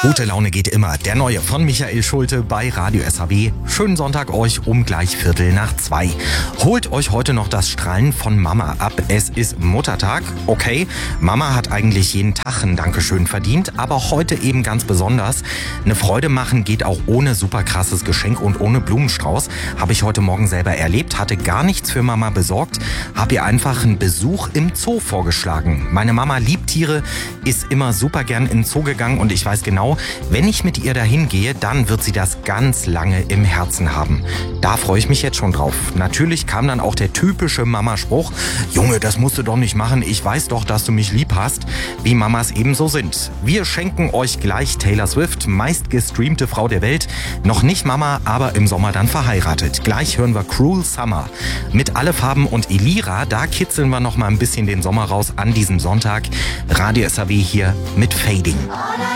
Gute Laune geht immer. Der neue von Michael Schulte bei Radio SAW. Schönen Sonntag euch um gleich 1:45. Holt euch heute noch das Strahlen von Mama ab. Es ist Muttertag. Okay, Mama hat eigentlich jeden Tag ein Dankeschön verdient, aber heute eben ganz besonders. Eine Freude machen geht auch ohne super krasses Geschenk und ohne Blumenstrauß. Habe ich heute Morgen selber erlebt, hatte gar nichts für Mama besorgt, habe ihr einfach einen Besuch im Zoo vorgeschlagen. Meine Mama liebt Tiere, ist immer super gern in den Zoo gegangen und ich weiß genau, wenn ich mit ihr dahin gehe, dann wird sie das ganz lange im Herzen haben. Da freue ich mich jetzt schon drauf. Natürlich kam dann auch der typische Mama-Spruch: Junge, das musst du doch nicht machen, ich weiß doch, dass du mich lieb hast, wie Mamas eben so sind. Wir schenken euch gleich Taylor Swift, meistgestreamte Frau der Welt. Noch nicht Mama, aber im Sommer dann verheiratet. Gleich hören wir Cruel Summer mit Alle Farben und Elira. Da kitzeln wir noch mal ein bisschen den Sommer raus an diesem Sonntag. Radio SAW hier mit Fading.